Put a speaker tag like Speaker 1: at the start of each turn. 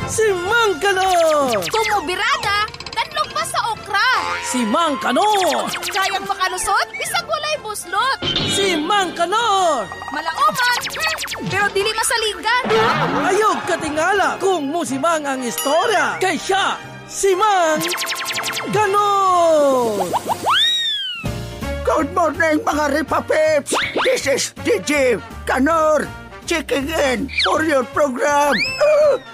Speaker 1: Si Mang Kanor!
Speaker 2: Tumubirada, tanlog pa sa okra.
Speaker 1: Si Mang Kanor!
Speaker 2: Kayang makalusot, bisag walay buslot.
Speaker 1: Si Mang Kanor!
Speaker 2: Malauman, pero dili masaligan.
Speaker 1: Ayog katingala kung musimang ang istorya. Kay siya, si Mang Kanor!
Speaker 3: Good morning mga Ripa Pips! This is DJ Kanor checking in for your program.